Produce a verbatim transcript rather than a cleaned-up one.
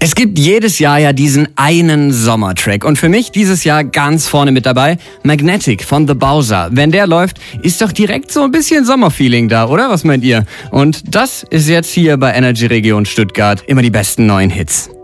Es gibt jedes Jahr ja diesen einen Sommertrack und für mich dieses Jahr ganz vorne mit dabei Magnetic von The Bowser. Wenn der läuft, ist doch direkt so ein bisschen Sommerfeeling da, oder? Was meint ihr? Und das ist jetzt hier bei Energy Region Stuttgart immer die besten neuen Hits.